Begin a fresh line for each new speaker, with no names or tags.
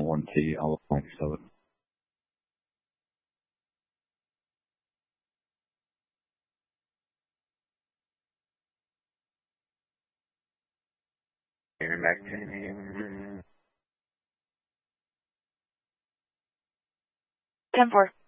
warranty, all the points of it.
Back to
10-4.